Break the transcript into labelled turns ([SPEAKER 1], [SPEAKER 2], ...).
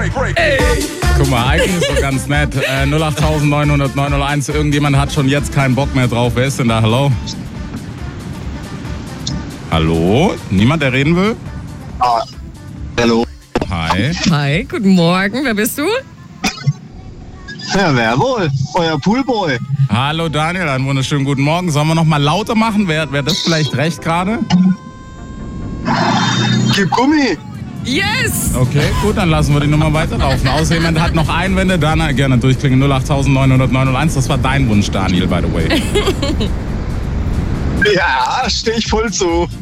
[SPEAKER 1] Guck mal, eigentlich ist so ganz nett. 08900 901. Irgendjemand hat schon jetzt keinen Bock mehr drauf. Wer ist denn da? Hallo? Hallo? Niemand, der reden will?
[SPEAKER 2] Hallo.
[SPEAKER 1] Hi.
[SPEAKER 3] Hi, guten Morgen. Wer bist du?
[SPEAKER 2] Ja, wer wohl? Euer Poolboy.
[SPEAKER 1] Hallo Daniel, einen wunderschönen guten Morgen. Sollen wir noch mal lauter machen? Wäre das vielleicht recht gerade?
[SPEAKER 2] Gib Gummi.
[SPEAKER 3] Yes!
[SPEAKER 1] Okay, gut, dann lassen wir die Nummer weiterlaufen. Außer jemand hat noch Einwände, dann gerne durchklingen. 08900 901. Das war dein Wunsch, Daniel, by the way.
[SPEAKER 2] Ja, steh ich voll zu.